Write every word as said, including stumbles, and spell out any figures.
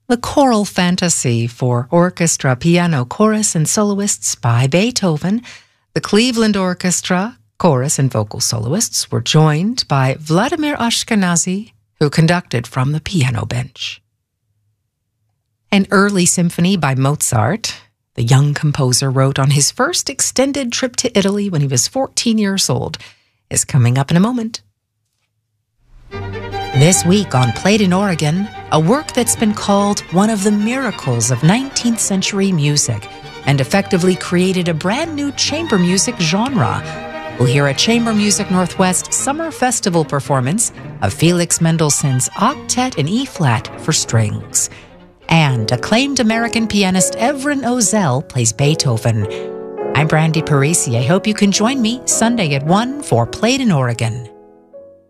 The Choral Fantasy for orchestra, piano, chorus, and soloists by Beethoven. The Cleveland Orchestra, chorus, and vocal soloists were joined by Vladimir Ashkenazy, who conducted from the piano bench. An early symphony by Mozart, the young composer wrote on his first extended trip to Italy when he was fourteen years old, is coming up in a moment. This week on Played in Oregon, a work that's been called one of the miracles of nineteenth century music and effectively created a brand new chamber music genre. We'll hear a Chamber Music Northwest Summer Festival performance of Felix Mendelssohn's Octet in E-flat for strings. And acclaimed American pianist Evren Ozel plays Beethoven. I'm Brandy Parisi. I hope you can join me Sunday at one for Played in Oregon.